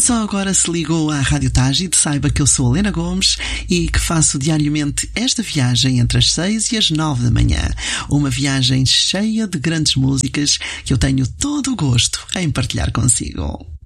só agora se ligou à Rádio Tágide, saiba que eu sou a Helena Gomes e que faço diariamente esta viagem entre as 6 e as 9 da manhã. Uma viagem cheia de grandes músicas que eu tenho todo o gosto em partilhar consigo.